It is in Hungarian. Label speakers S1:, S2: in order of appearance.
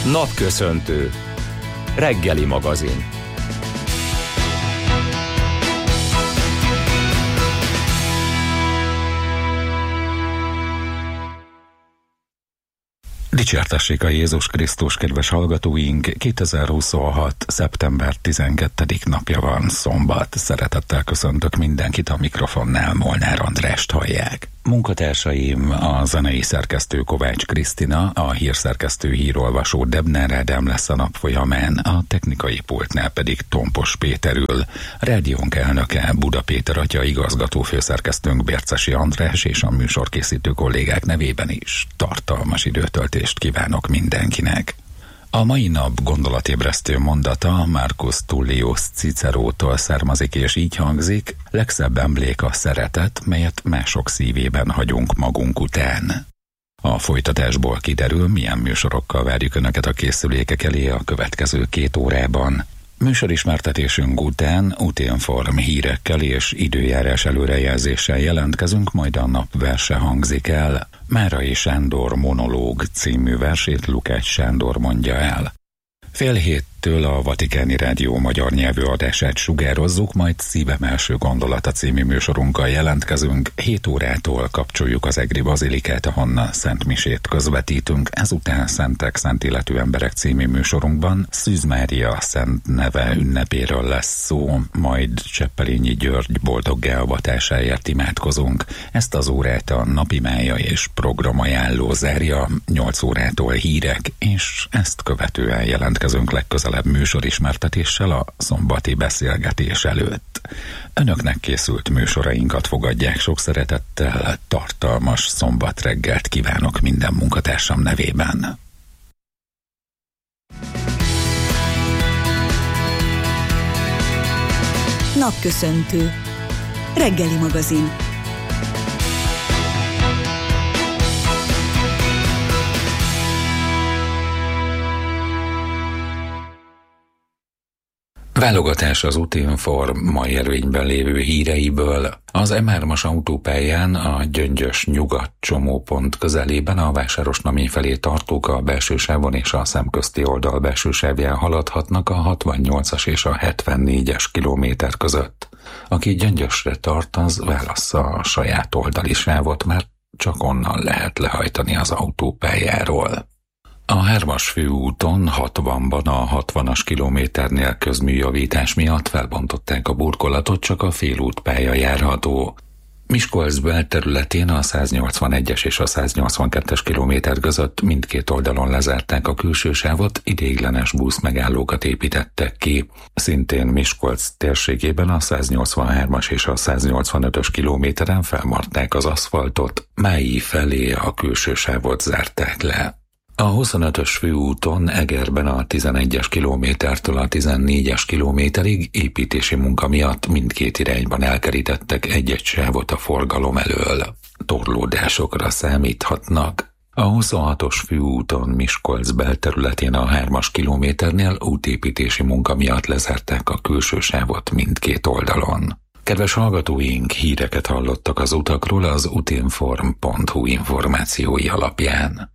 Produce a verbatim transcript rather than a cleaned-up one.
S1: Napköszöntő. Reggeli magazin.
S2: Dicsértessék a Jézus Krisztus, kedves hallgatóink! kétezer-huszonhat. szeptember tizenkettedik napja van, szombat. Szeretettel köszöntök mindenkit, a mikrofonnál Molnár Andrást hallják. Munkatársaim a zenei szerkesztő Kovács Krisztina, a hírszerkesztő hírolvasó Debner Ádám lesz a nap folyamán, a technikai pultnál pedig Tompos Péter ül. Rádiónk elnöke Buda Péter atya, igazgató főszerkesztőnk Bércesi András és a műsorkészítő kollégák nevében is tartalmas időtöltést kívánok mindenkinek. A mai nap gondolatébresztő mondata Marcus Tullius Cicerótól származik, és így hangzik: legszebb emlék a szeretet, melyet mások szívében hagyunk magunk után. A folytatásból kiderül, milyen műsorokkal várjuk Önöket a készülékek elé a következő két órában. Műsorismertetésünk után Uténform hírekkel és időjárás előrejelzéssel jelentkezünk, majd a napverse hangzik el. Márai Sándor monológ című versét Lukács Sándor mondja el. Fél héttől a Vatikáni Rádió magyar nyelvű adását sugározzuk, majd Szívem első gondolata című műsorunkkal jelentkezünk. hét órától kapcsoljuk az Egri Bazilikát, ahonnan Szent Misét közvetítünk. Ezután Szentek, Szent Életű Emberek című műsorunkban Szűz Mária szent neve ünnepéről lesz szó, majd Cseppelényi György boldoggá avatásáért imádkozunk. Ezt az órát a napimája és programajánló zárja, nyolc órától hírek, és ezt követően jelentkezünk legközelebb műsorismertetéssel a szombati beszélgetés előtt. Önöknek készült műsorainkat fogadják sok szeretettel, tartalmas szombat reggelt kívánok minden munkatársam nevében.
S3: Napköszöntő. Reggeli magazin.
S2: Válogatás az Uténform mai előnyben lévő híreiből. Az em hármas autópályán a Gyöngyös Nyugat csomópont közelében a Vásárosnamény felé tartók a belső sávon és a szemközti oldal belső sávján haladhatnak a hatvannyolcas és a hetvennégyes kilométer között. Aki Gyöngyösre tart, az válassza a saját oldali sávot, mert csak onnan lehet lehajtani az autópályáról. A hármas főúton hatvanban a hatvanas kilométernél közműjavítás miatt felbontották a burkolatot, csak a félútpálya járható. Miskolc belterületén a száznyolcvanegyes és a száznyolcvankettes kilométer között mindkét oldalon lezárták a külső sávot, ideiglenes busz megállókat építettek ki. Szintén Miskolc térségében a száznyolcvanhármas és a száznyolcvanötös kilométeren felmarták az aszfaltot, Mályi felé a külső sávot zárták le. A huszonötös főúton Egerben a tizenegyes kilométertől a tizennégyes kilométerig építési munka miatt mindkét irányban elkerítettek egy-egy sávot a forgalom elől. Torlódásokra számíthatnak. A huszonhatos főúton Miskolc belterületén a hármas kilométernél útépítési munka miatt lezárták a külső sávot mindkét oldalon. Kedves hallgatóink, híreket hallottak az utakról az utinform pont hu információi alapján.